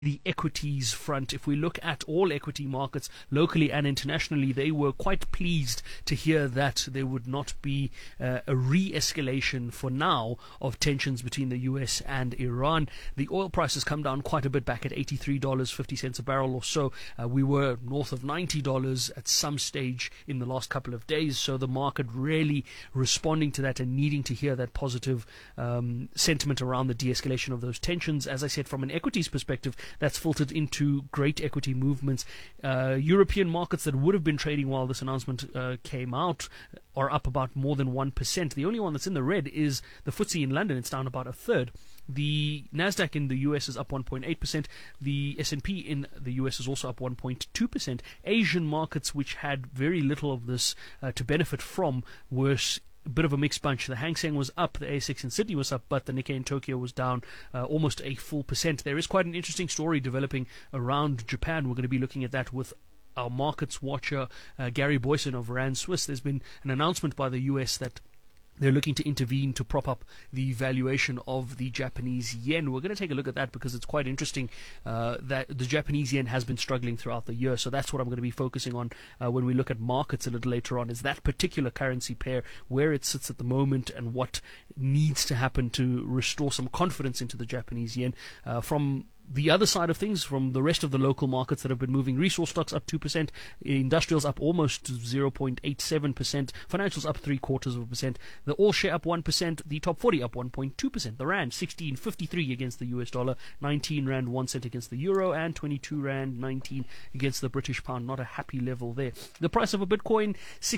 the equities front. If we look at all equity markets locally and internationally, they were quite pleased to hear that there would not be a re-escalation for now of tensions between the US and Iran. The oil price has come down quite a bit, back at $83.50 a barrel or so. We were north of $90 at some stage in the last couple of days, so the market really responding to that and needing to hear that positive sentiment around the de-escalation of those tensions. As I said, from an equities perspective, that's filtered into great equity movements. European markets that would have been trading while this announcement came out are up about more than 1%. The only one that's in the red is the FTSE in London. It's down about a third. The Nasdaq in the US is up 1.8%. The S&P in the US is also up 1.2%. Asian markets, which had very little of this to benefit from, were a bit of a mixed bunch. The Hang Seng was up, the ASX in Sydney was up, but the Nikkei in Tokyo was down almost a full percent. There is quite an interesting story developing around Japan. We're going to be looking at that with our markets watcher, Gary Boyson of Rand Swiss. There's been an announcement by the US that they're looking to intervene to prop up the valuation of the Japanese yen. We're going to take a look at that because it's quite interesting that the Japanese yen has been struggling throughout the year. So that's what I'm going to be focusing on when we look at markets a little later on, is that particular currency pair, where it sits at the moment and what needs to happen to restore some confidence into the Japanese yen. From the other side of things, from the rest of the local markets that have been moving, resource stocks up 2%, industrials up almost 0.87%, financials up 0.75%, the all share up 1%, the top 40 up 1.2%, the rand 16.53 against the US dollar, 19 rand 1 cent against the euro, and 22 rand 19 against the British pound. Not a happy level there. The price of a Bitcoin,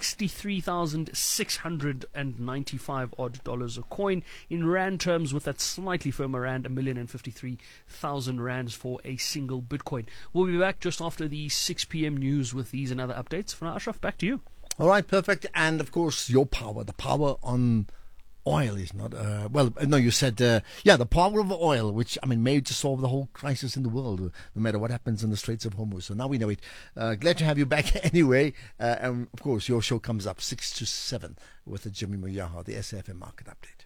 $63,695 odd dollars a coin. In rand terms, with that slightly firmer rand, 1,053,000 rands for a single Bitcoin. We'll be back just after the 6 p.m. news with these and other updates. For now, Ashraf, back to you. All right, perfect. And of course, your power, the power on oil is not, you said, the power of oil, which, may just solve the whole crisis in the world, no matter what happens in the Straits of Hormuz. So now we know it. Glad to have you back anyway. And of course, your show comes up 6 to 7 with the Jimmy Moyaha, the SAFM Market Update.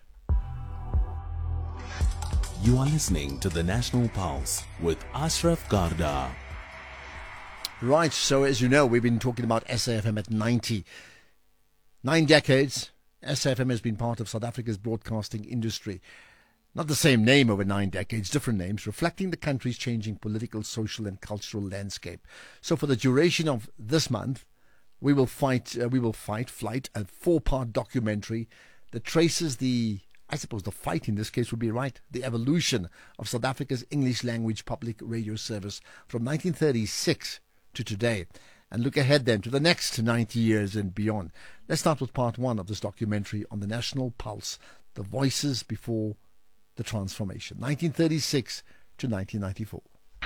You are listening to the National Pulse with Ashraf Garda. Right, so as you know, we've been talking about SAFM at 90. 9 decades, SAFM has been part of South Africa's broadcasting industry. Not the same name over 9 decades, different names, reflecting the country's changing political, social and cultural landscape. So for the duration of this month, we will flight, a 4-part documentary that traces the fight in this case would be right, the evolution of South Africa's English language public radio service from 1936 to today, and look ahead then to the next 90 years and beyond. Let's start with part 1 of this documentary on the National Pulse, the voices before the transformation, 1936 to 1994.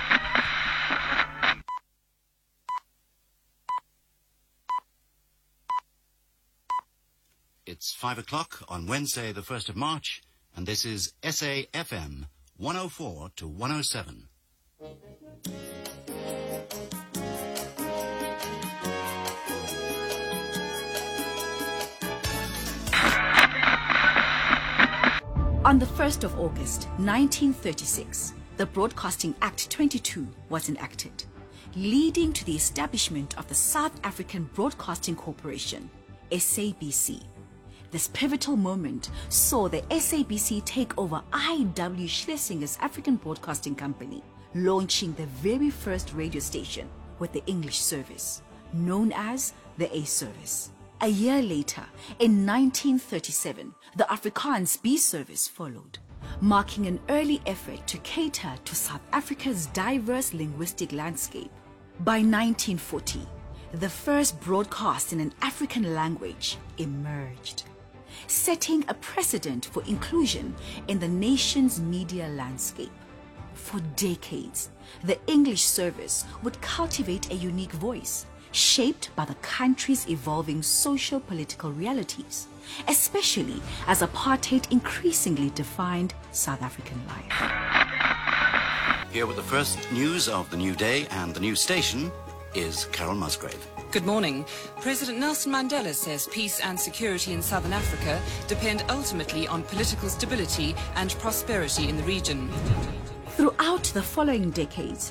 It's 5 o'clock on Wednesday, the 1st of March, and this is SAFM 104 to 107. On the 1st of August, 1936, the Broadcasting Act 22 was enacted, leading to the establishment of the South African Broadcasting Corporation, SABC. This pivotal moment saw the SABC take over I.W. Schlesinger's African Broadcasting Company, launching the very first radio station with the English service, known as the A Service. A year later, in 1937, the Afrikaans B Service followed, marking an early effort to cater to South Africa's diverse linguistic landscape. By 1940, the first broadcast in an African language emerged, setting a precedent for inclusion in the nation's media landscape. For decades, the English service would cultivate a unique voice, shaped by the country's evolving socio-political realities, especially as apartheid increasingly defined South African life. Here with the first news of the new day and the new station is Carol Musgrave. Good morning. President Nelson Mandela says peace and security in Southern Africa depend ultimately on political stability and prosperity in the region. Throughout the following decades,